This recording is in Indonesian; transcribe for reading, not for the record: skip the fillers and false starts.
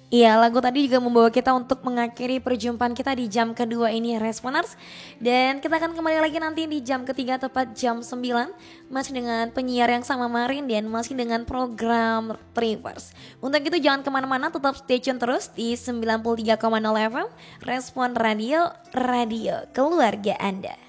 Iya, lagu tadi juga membawa kita untuk mengakhiri perjumpaan kita di jam kedua ini Responers. Dan kita akan kembali lagi nanti di jam ketiga tepat jam 9. Masih dengan penyiar yang sama Marin dan masih dengan program Trivers. Untuk itu jangan kemana-mana, tetap stay tune terus di 93,0 FM Respon Radio, radio keluarga Anda.